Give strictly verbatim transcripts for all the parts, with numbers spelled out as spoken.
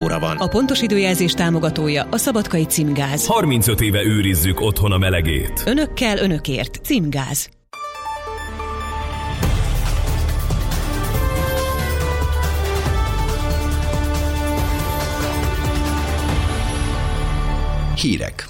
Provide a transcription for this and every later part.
óra van. A pontos időjelzés támogatója a Szabadkai Címgáz. harmincöt éve őrizzük otthon a melegét. Önökkel, önökért. Címgáz. Hírek.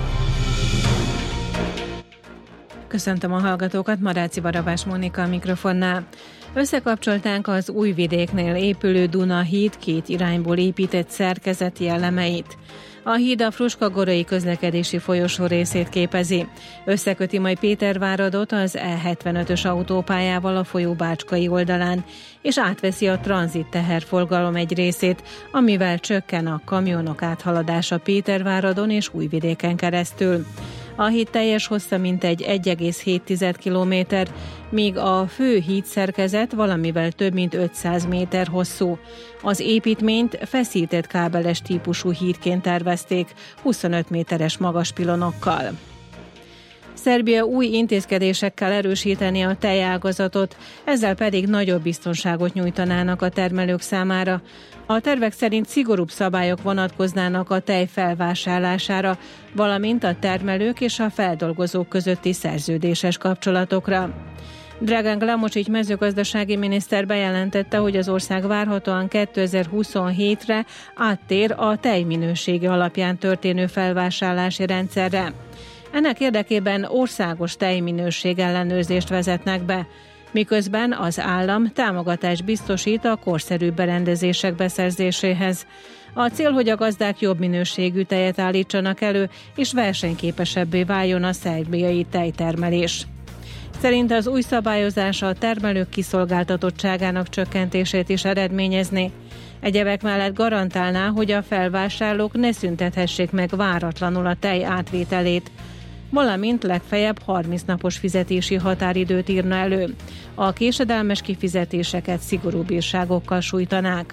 Köszöntöm a hallgatókat, Maráci Barabás Mónika a mikrofonnál. Összekapcsolták az Újvidéknél épülő Duna híd két irányból épített szerkezeti elemeit. A híd a Fruska-Gorai közlekedési folyosó részét képezi. Összeköti majd Péterváradot az E hetvenötös autópályával a folyó bácskai oldalán, és átveszi a tranzit teherforgalom egy részét, amivel csökken a kamionok áthaladása Péterváradon és Újvidéken keresztül. A híd teljes hossza mintegy egy egész hét kilométer, míg a fő hídszerkezet valamivel több mint ötszáz méter hosszú. Az építményt feszített kábeles típusú hídként tervezték, huszonöt méteres magas pilonokkal. Szerbia új intézkedésekkel erősíteni a tejágazatot, ezzel pedig nagyobb biztonságot nyújtanának a termelők számára. A tervek szerint szigorúbb szabályok vonatkoznának a tej felvásárlására, valamint a termelők és a feldolgozók közötti szerződéses kapcsolatokra. Dragan Glamocsics mezőgazdasági miniszter bejelentette, hogy az ország várhatóan kétezer-huszonhétre áttér a tejminősége alapján történő felvásárlási rendszerre. Ennek érdekében országos tejminőség ellenőrzést vezetnek be, miközben az állam támogatást biztosít a korszerűbb berendezések beszerzéséhez. A cél, hogy a gazdák jobb minőségű tejet állítsanak elő, és versenyképesebbé váljon a szerbiai tejtermelés. Szerint az új szabályozás a termelők kiszolgáltatottságának csökkentését is eredményezni. Egyebek mellett garantálná, hogy a felvásárlók ne szüntethessék meg váratlanul a tej átvételét, valamint legfeljebb harminc napos fizetési határidőt írna elő. A késedelmes kifizetéseket szigorú bírságokkal sújtanák.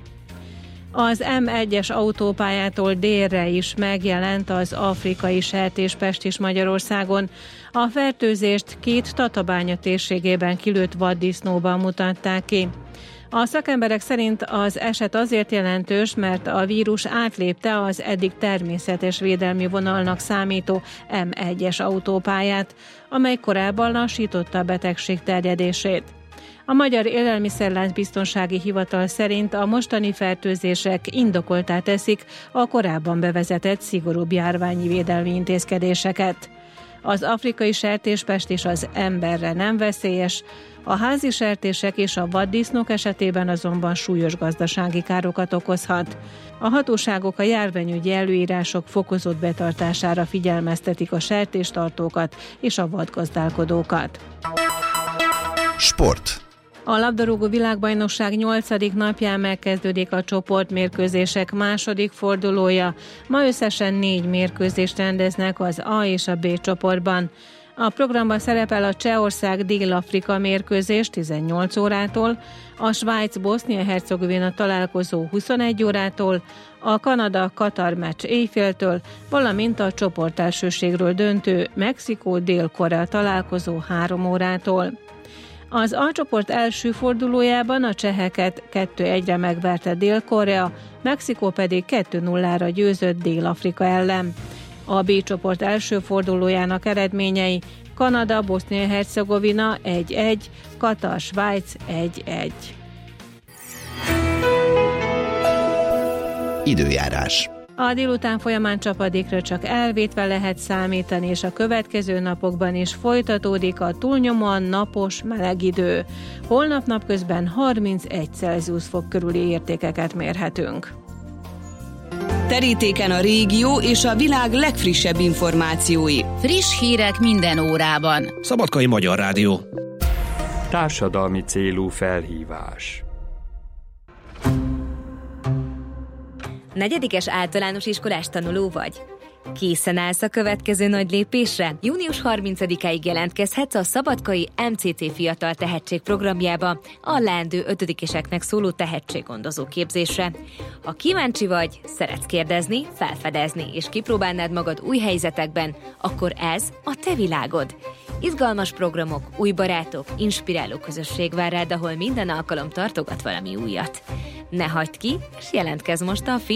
Az M egyes autópályától délre is megjelent az afrikai sertéspest is Magyarországon. A fertőzést két Tatabánya térségében kilőtt vaddisznóban mutatták ki. A szakemberek szerint az eset azért jelentős, mert a vírus átlépte az eddig természetes védelmi vonalnak számító M egyes autópályát, amely korábban lassította a betegség terjedését. A Magyar Élelmiszerlánc Biztonsági Hivatal szerint a mostani fertőzések indokolttá teszik a korábban bevezetett szigorúbb járványi védelmi intézkedéseket. Az afrikai sertéspest is az emberre nem veszélyes, a házi sertések és a vaddisznók esetében azonban súlyos gazdasági károkat okozhat. A hatóságok a járványügyi előírások fokozott betartására figyelmeztetik a sertéstartókat és a vadgazdálkodókat. Sport. A labdarúgó világbajnokság nyolcadik napján megkezdődik a csoportmérkőzések második fordulója. Ma összesen négy mérkőzést rendeznek az A és a B csoportban. A programban szerepel a Csehország-Dél-Afrika mérkőzés tizennyolc órától, a Svájc-Bosznia-Hercegovina találkozó huszonegy órától, a Kanada-Katar meccs éjféltől, valamint a csoportelsőségről döntő Mexikó-Dél-Korea találkozó három órától. Az A csoport első fordulójában a cseheket kettő egyre megverte Dél-Korea, Mexikó pedig kettő nullára győzött Dél-Afrika ellen. A B csoport első fordulójának eredményei: Kanada, Bosznia-Hercegovina egy egy, Katar, Svájc egy egy. Időjárás. A délután folyamán csapadékra csak elvétve lehet számítani, és a következő napokban is folytatódik a túlnyomóan napos, meleg idő. Holnap napközben harmincegy Celsius fok körüli értékeket mérhetünk. Terítéken a régió és a világ legfrissebb információi. Friss hírek minden órában. Szabadkai Magyar Rádió. Társadalmi célú felhívás. Negyedikes általános iskolás tanuló vagy? Készen állsz a következő nagy lépésre? június harmincadikáig jelentkezhetsz a Szabadkai em cé cé Fiatal Tehetség programjába a leendő ötödikeseknek szóló tehetséggondozó képzésre. Ha kíváncsi vagy, szeretsz kérdezni, felfedezni és kipróbálnád magad új helyzetekben, akkor ez a te világod. Izgalmas programok, új barátok, inspiráló közösség vár rád, ahol minden alkalom tartogat valami újat. Ne hagyd ki, és jelentkezz most a